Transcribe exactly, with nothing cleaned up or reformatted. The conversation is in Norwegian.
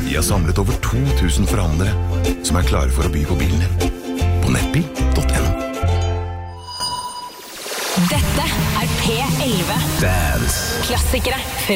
Vi har samlet over to tusen forhandlere som er klare for å by på bilen din. På nettbil punktum no. Dette er P elleve. Dance. Klassikere fra